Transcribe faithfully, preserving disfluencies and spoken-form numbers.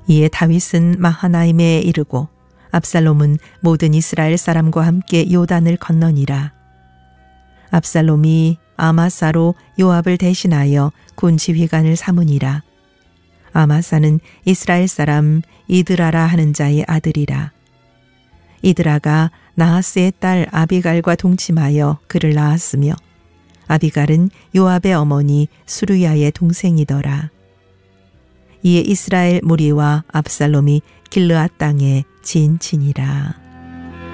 이에 다윗은 마하나임에 이르고 압살롬은 모든 이스라엘 사람과 함께 요단을 건너니라. 압살롬이 아마사로 요압을 대신하여 군 지휘관을 삼으니라. 아마사는 이스라엘 사람 이드라라 하는 자의 아들이라. 이드라가 나하스의 딸 아비갈과 동침하여 그를 낳았으며 아비갈은 요압의 어머니 수르야의 동생이더라. 이에 이스라엘 무리와 압살롬이 길르앗 땅에 진친이라.